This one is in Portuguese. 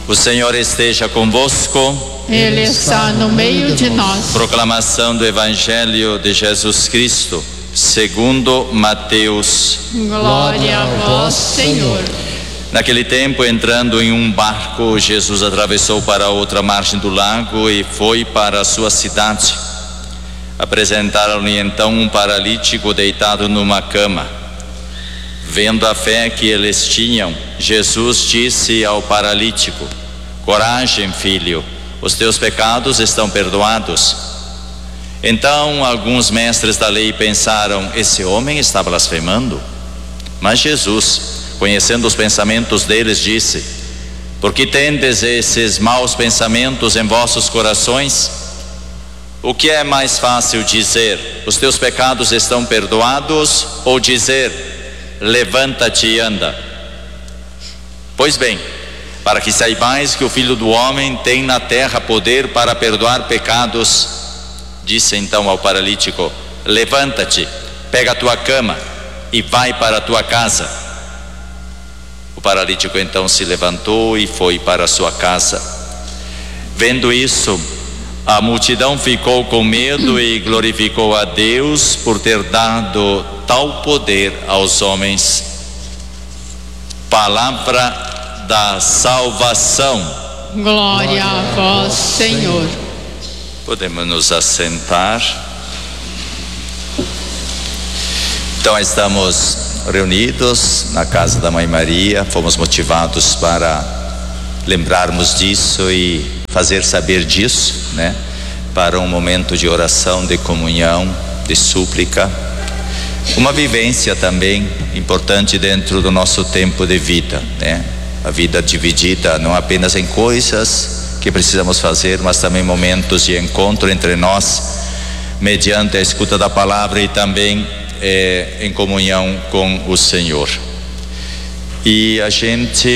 O Senhor esteja convosco. Ele está no meio de nós. Proclamação do Evangelho de Jesus Cristo, segundo Mateus. Glória a vós, Senhor. Naquele tempo, entrando em um barco, Jesus atravessou para a outra margem do lago e foi para a sua cidade. Apresentaram-lhe então um paralítico deitado numa cama. Vendo a fé que eles tinham, Jesus disse ao paralítico: coragem, filho, os teus pecados estão perdoados. Então alguns mestres da lei pensaram: esse homem está blasfemando. Mas Jesus, conhecendo os pensamentos deles, disse: por que tendes esses maus pensamentos em vossos corações? O que é mais fácil dizer: os teus pecados estão perdoados, ou dizer: levanta-te e anda? Pois bem, para que saibais que o Filho do Homem tem na terra poder para perdoar pecados, disse então ao paralítico: levanta-te, pega a tua cama e vai para a tua casa. O paralítico então se levantou e foi para a sua casa. Vendo isso, a multidão ficou com medo e glorificou a Deus por ter dado tal poder aos homens. Palavra da salvação. Glória a vós, Senhor. Podemos nos assentar. Então estamos reunidos na casa da Mãe Maria. Fomos motivados para lembrarmos disso e fazer saber disso, né? Para um momento de oração, de comunhão, de súplica. Uma vivência também importante dentro do nosso tempo de vida, né? A vida dividida não apenas em coisas que precisamos fazer, mas também momentos de encontro entre nós, mediante a escuta da palavra e também em comunhão com o Senhor. E a gente